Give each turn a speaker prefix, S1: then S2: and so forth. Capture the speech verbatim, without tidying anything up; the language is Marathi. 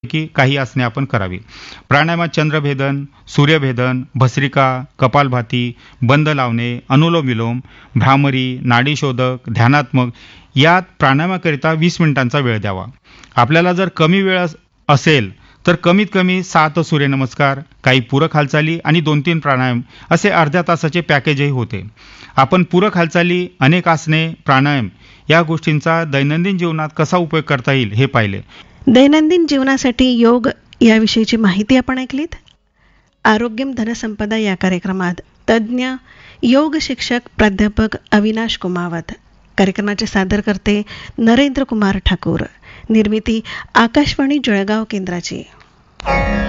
S1: प्राणायामापैकी काही आसने आपण करावी. प्राणायामात चंद्रभेदन, सूर्यभेदन, भस्त्रिका, कपालभाती, बंद लावणे, अनुलोम विलोम, भ्रामरी, नाडीशोधक, ध्यानात्मक यात प्राणायामाकरिता वीस मिनिटांचा वेळ द्यावा. आपल्याला जर कमी वेळ असेल तर कमीत कमी सात सूर्यनमस्कार, काही पूरक हालचाली आणि दोन तीन प्राणायाम असे अर्ध्या तासाचे पॅकेजही होते. आपण पूरक हालचाली, अनेक आसने, प्राणायाम या गोष्टींचा दैनंदिन जीवनात कसा उपयोग करता येईल हे पाहिले.
S2: दैनंदिन जीवनासाठी योग याविषयीची माहिती आपण ऐकलीत. आरोग्यम धनसंपदा या कार्यक्रमात तज्ज्ञ योग शिक्षक प्राध्यापक अविनाश कुमावत, कार्यक्रमाचे सादरकर्ते नरेंद्र कुमार ठाकूर, निर्मिती आकाशवाणी जळगाव केंद्राची.